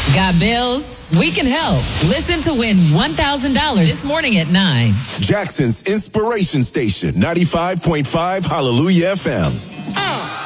Got bills? We can help. Listen to win $1,000 this morning at 9. Jackson's Inspiration Station, 95.5 Hallelujah FM.